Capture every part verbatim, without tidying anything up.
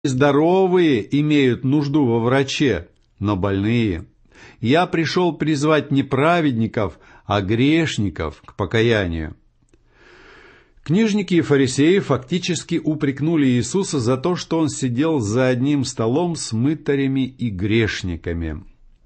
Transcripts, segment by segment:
здоровые имеют нужду во враче, но больные. Я пришел призвать не праведников, а грешников к покаянию». Книжники и фарисеи фактически упрекнули Иисуса за то, что он сидел за одним столом с мытарями и грешниками.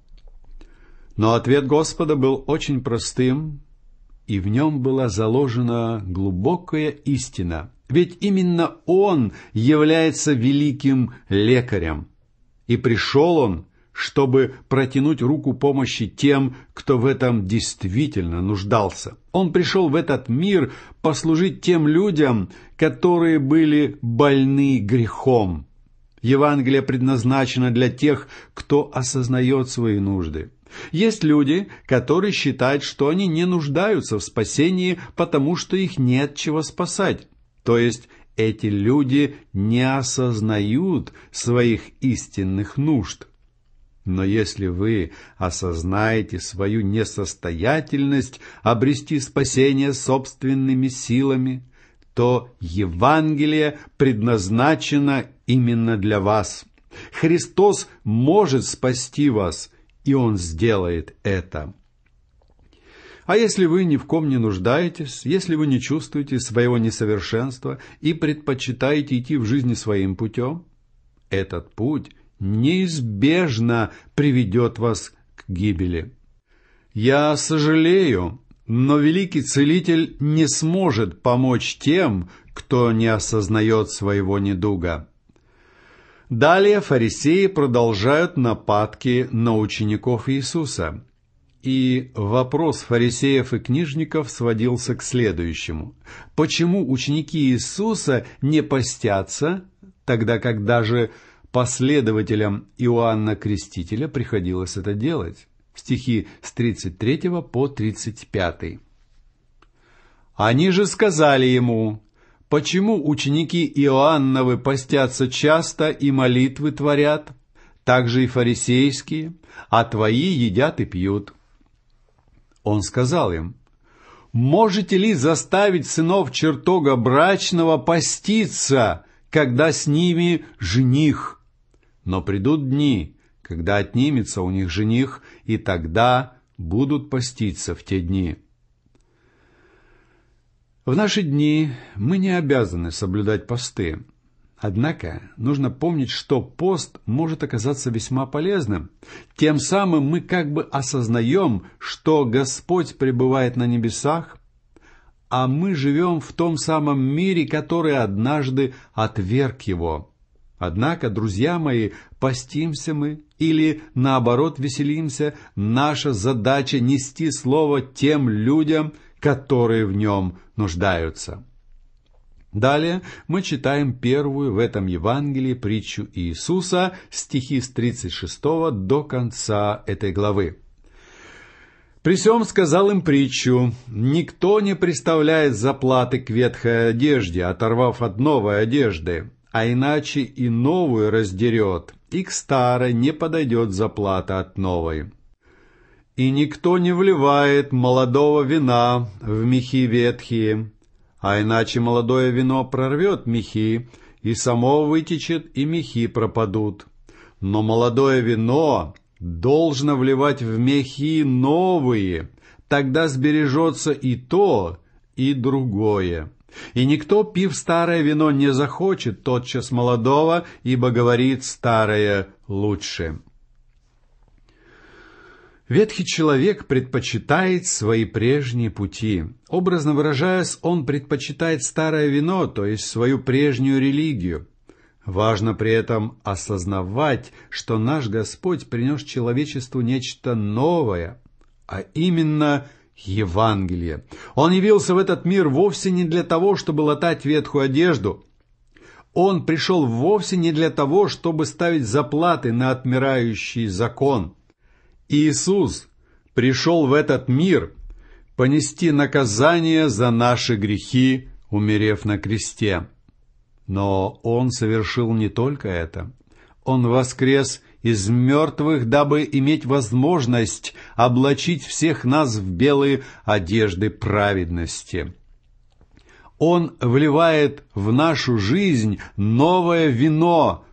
Но ответ Господа был очень простым, и в нем была заложена глубокая истина. Ведь именно Он является великим лекарем. И пришел Он, чтобы протянуть руку помощи тем, кто в этом действительно нуждался. Он пришел в этот мир послужить тем людям, которые были больны грехом. Евангелие предназначено для тех, кто осознает свои нужды. Есть люди, которые считают, что они не нуждаются в спасении, потому что их не от чего спасать. То есть эти люди не осознают своих истинных нужд. Но если вы осознаете свою несостоятельность обрести спасение собственными силами, то Евангелие предназначено именно для вас. Христос может спасти вас, и Он сделает это. А если вы ни в ком не нуждаетесь, если вы не чувствуете своего несовершенства и предпочитаете идти в жизни своим путем, этот путь неизбежно приведет вас к гибели. Я сожалею, но великий Целитель не сможет помочь тем, кто не осознает своего недуга. Далее фарисеи продолжают нападки на учеников Иисуса. И вопрос фарисеев и книжников сводился к следующему. Почему ученики Иисуса не постятся, тогда как даже последователям Иоанна Крестителя приходилось это делать? Стихи с тридцать третьего по тридцать пятый. «Они же сказали ему: почему ученики Иоанновы постятся часто и молитвы творят, так же и фарисейские, а твои едят и пьют?» Он сказал им: «Можете ли заставить сынов чертога брачного поститься, когда с ними жених? Но придут дни, когда отнимется у них жених, и тогда будут поститься в те дни». В наши дни мы не обязаны соблюдать посты. Однако нужно помнить, что пост может оказаться весьма полезным. Тем самым мы как бы осознаем, что Господь пребывает на небесах, а мы живем в том самом мире, который однажды отверг Его. Однако, друзья мои, постимся мы или, наоборот, веселимся, наша задача нести Слово тем людям, которые в нем нуждаются. Далее мы читаем первую в этом Евангелии притчу Иисуса, стихи с тридцать шестого до конца этой главы. «При сем сказал им притчу: никто не приставляет заплаты к ветхой одежде, оторвав от новой одежды, а иначе и новую раздерет, и к старой не подойдет заплата от новой. И никто не вливает молодого вина в мехи ветхие, а иначе молодое вино прорвет мехи, и само вытечет, и мехи пропадут. Но молодое вино должно вливать в мехи новые, тогда сбережется и то, и другое. И никто, пив старое вино, не захочет тотчас молодого, ибо говорит: старое лучше». Ветхий человек предпочитает свои прежние пути. Образно выражаясь, он предпочитает старое вино, то есть свою прежнюю религию. Важно при этом осознавать, что наш Господь принес человечеству нечто новое, а именно Евангелие. Он явился в этот мир вовсе не для того, чтобы латать ветхую одежду. Он пришел вовсе не для того, чтобы ставить заплаты на отмирающий закон. Иисус пришел в этот мир понести наказание за наши грехи, умерев на кресте. Но Он совершил не только это. Он воскрес из мертвых, дабы иметь возможность облачить всех нас в белые одежды праведности. Он вливает в нашу жизнь новое вино,